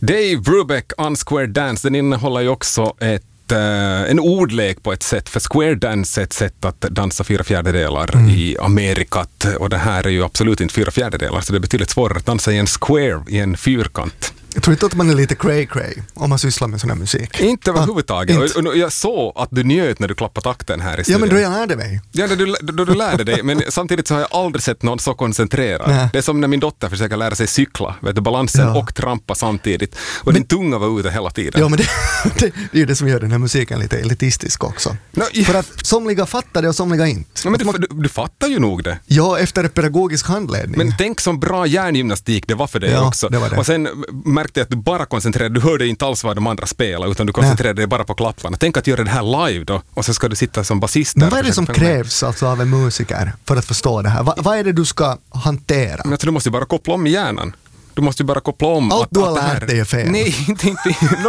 Dave Brubeck, Unsquare Dance, den innehåller ju också en ordlek på ett sätt, för square dance är ett sätt att dansa 4/4 i Amerikat, och det här är ju absolut inte 4/4, så det är betydligt svårare att dansa i en square, i en fyrkant. Jag tror inte att man är lite cray-cray om man sysslar med sån här musik. Inte överhuvudtaget. Och jag såg att du njöt när du klappade takten här i studion. Ja, men då jag lärde mig. Ja, då du lärde dig, men samtidigt så har jag aldrig sett någon så koncentrerad. Nej. Det är som när min dotter försöker lära sig cykla, vet du, balansen och trampa samtidigt. Och din tunga var ute hela tiden. Ja, men det är ju det som gör den här musiken lite elitistisk också. För att somliga fattar det och somliga inte. Ja, men du fattar ju nog det. Ja, efter pedagogisk handledning. Men tänk som bra hjärngymnastik det var för dig också. Det var det. Och sen märkte jag att du bara koncentrerade, du hörde inte alls vad de andra spelade, utan du koncentrerade dig bara på klapparna. Tänk att göra det här live då, och så ska du sitta som basist där. Men vad är det som krävs alltså av en musiker för att förstå det här? Vad är det du ska hantera? Men du måste ju bara koppla om i hjärnan. Du måste ju bara koppla om allt att du har det här... lärt dig är fel. Nej, inte.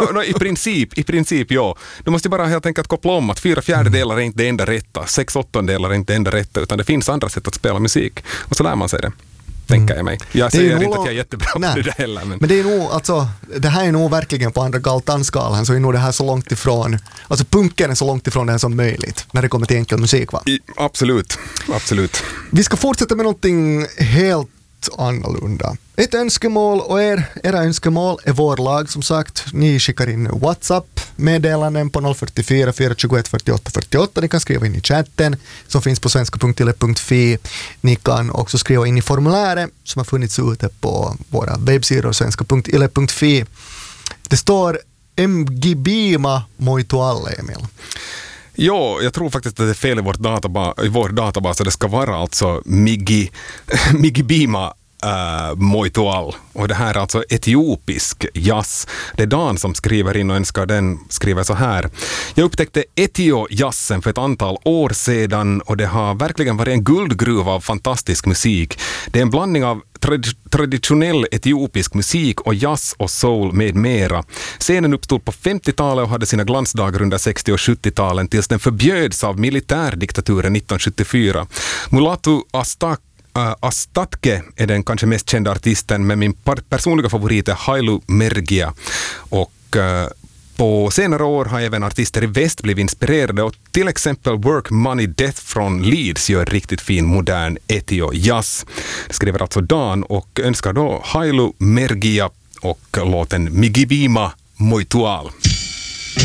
I princip, ja. Du måste ju bara helt enkelt koppla om att 4/4 är inte det enda rätta, 6/8 är inte det enda rätta, utan det finns andra sätt att spela musik. Och så lär man sig det. Tänker jag mig. Jag säger inte att jag är jättebra på det heller. Men det är nog, alltså, det här är nog verkligen på andra galtanskalan, så är nog det här så långt ifrån, alltså punken är så långt ifrån det här som möjligt när det kommer till enkel musik, va? Absolut. Vi ska fortsätta med någonting helt annorlunda. Ett önskemål, och era önskemål är vår lag, som sagt. Ni skickar in WhatsApp-meddelanden på 044 421 48 48. Ni kan skriva in i chatten som finns på svenska.yle.fi. Ni kan också skriva in i formuläret som har funnits ute på våra webbsidor svenska.yle.fi. Det står MGBima Moitualle, Emil. Ja, jag tror faktiskt att det är fel i vår databas, och det ska vara alltså Migibima Moitual, och det här är alltså etiopisk jazz. Det är Dan som skriver in och önskar, den skriver så här: jag upptäckte etio-jazzen för ett antal år sedan, och det har verkligen varit en guldgruva av fantastisk musik. Det är en blandning av traditionell etiopisk musik och jazz och soul med mera. Scenen uppstod på 50-talet och hade sina glansdagar under 60- och 70-talen tills den förbjöds av militärdiktaturen 1974. Mulatu Astatke är den kanske mest kända artisten, men min personliga favorit är Hailu Mergia. Och på senare år har även artister i väst blivit inspirerade, och till exempel Work Money Death från Leeds gör riktigt fin modern etio-jazz. Det skriver alltså Dan och önskar då Hailu Mergia och låten Migibima Moitual.